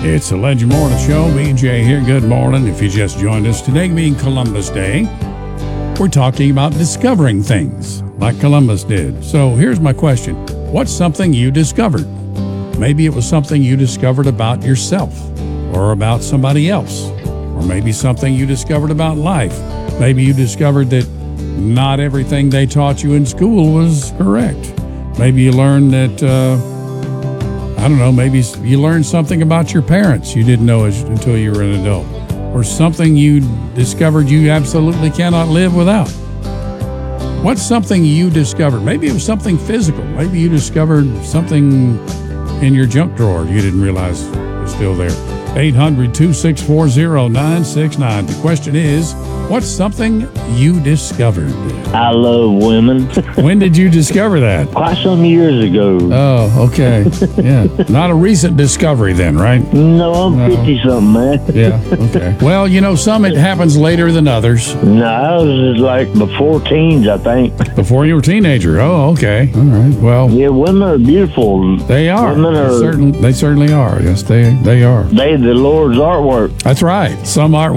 It's the Legend Morning Show. BJ here. Good morning. If you just joined us, today being Columbus Day, we're talking about discovering things like Columbus did. So here's my question. What's something you discovered? Maybe it was something you discovered about yourself or about somebody else, or maybe something you discovered about life. Maybe you discovered that not everything they taught you in school was correct. Maybe you learned that, I don't know, maybe you learned something about your parents you didn't know until you were an adult, or something you discovered you absolutely cannot live without. What's something you discovered? Maybe it was something physical. Maybe you discovered something in your junk drawer you didn't realize was still there. 800-264-0969. The question is, what's something you discovered? I love women. When did you discover that? Quite some years ago. Oh, okay. Yeah. Not a recent discovery then, right? No, I'm 50-something, man. Yeah, okay. Well, you know, some it happens later than others. No, I was like before teens, I think. Before you were a teenager. Oh, okay. All right. Well, Yeah, women are beautiful. they are. Women are, They certainly are. Yes, they are. they the Lord's artwork. That's right. Some aren't.